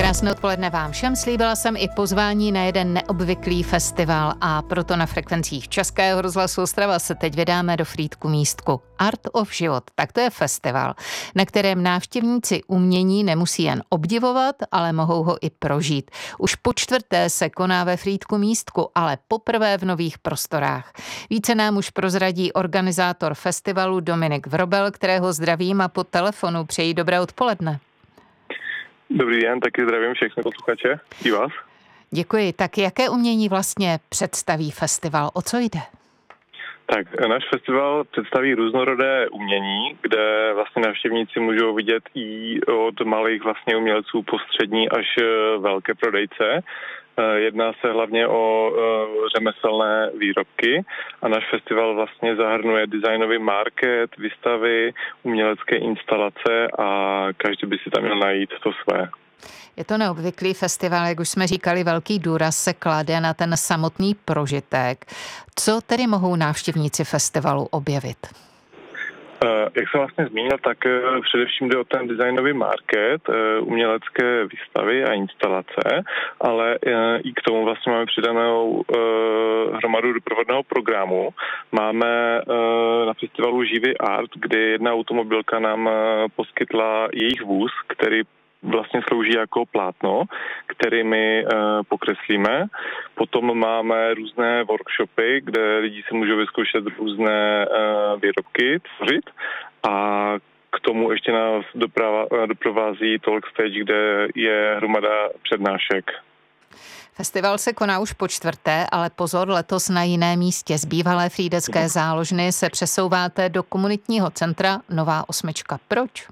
Krásné odpoledne vám všem. Slíbila jsem i pozvání na jeden neobvyklý festival a proto na frekvencích Českého rozhlasu Ostrava se teď vydáme do Frýdku Místku. Art of Život, tak to je festival, na kterém návštěvníci umění nemusí jen obdivovat, ale mohou ho i prožít. Už po čtvrté se koná ve Frýdku Místku, ale poprvé v nových prostorách. Více nám už prozradí organizátor festivalu Dominik Vrobel, kterého zdravím a po telefonu přeji dobré odpoledne. Dobrý den, taky zdravím všechny posluchače i vás. Děkuji. Tak jaké umění vlastně představí festival? O co jde? Tak náš festival představí různorodé umění, kde vlastně návštěvníci můžou vidět i od malých vlastně umělců po střední až velké prodejce. Jedná se hlavně o řemeslné výrobky a náš festival vlastně zahrnuje designový market, výstavy, umělecké instalace a každý by si tam měl najít to své. Je to neobvyklý festival, jak už jsme říkali, velký důraz se klade na ten samotný prožitek. Co tedy mohou návštěvníci festivalu objevit? Jak jsem vlastně zmínil, tak především jde o ten designový market, umělecké výstavy a instalace, ale i k tomu vlastně máme přidanou hromadu doprovodného programu. Máme na festivalu Živý art, kde jedna automobilka nám poskytla jejich vůz, který vlastně slouží jako plátno, který my pokreslíme. Potom máme různé workshopy, kde lidi si můžou vyzkoušet různé výrobky tvořit a k tomu ještě nás doprovází Talk Stage, kde je hromada přednášek. Festival se koná už po čtvrté, ale pozor, letos na jiném místě. Z bývalé frýdecké záložny se přesouváte do komunitního centra Nová Osmička. Proč?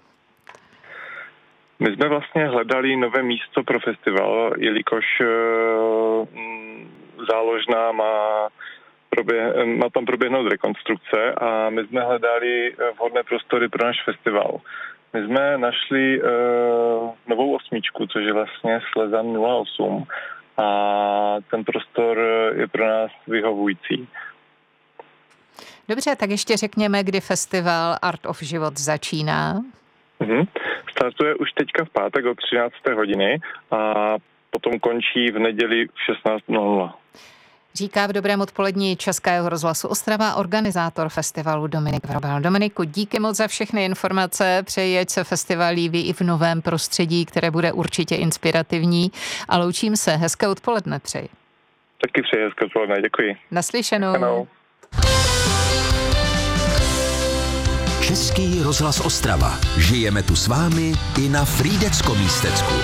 My jsme vlastně hledali nové místo pro festival, jelikož záložna má tam proběhnout rekonstrukce a my jsme hledali vhodné prostory pro náš festival. My jsme našli novou osmičku, což je vlastně Slezan 08 a ten prostor je pro nás vyhovující. Dobře, tak ještě řekněme, kdy festival Art of Život začíná. Startuje už teďka v pátek od 13. hodiny a potom končí v neděli v 16:00. Říká v dobrém odpolední Českého rozhlasu Ostrava organizátor festivalu Dominik Vrobel. Dominiku, díky moc za všechny informace. Přeji, ať se festival líbí i v novém prostředí, které bude určitě inspirativní. A loučím se. Hezké odpoledne přeji. Taky přeji hezké odpoledne. Děkuji. Naslyšenou. Ano. Český rozhlas Ostrava. Žijeme tu s vámi i na Frýdecko-Místecku.